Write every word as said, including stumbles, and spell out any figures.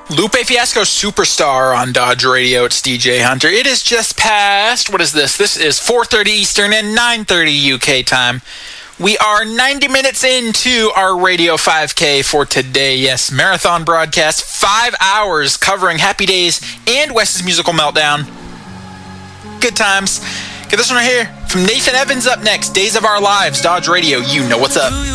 Lupe Fiasco Superstar on Dodge Radio. It's D J Hunter. It is just past, what is this? This is four thirty Eastern and nine thirty U K time. We are ninety minutes into our Radio five K for today. Yes, marathon broadcast, five hours covering Happy Days and Wes's Musical Meltdown. Good times. Get this one right here from Nathan Evans up next. Days of Our Lives, Dodge Radio. You know what's up.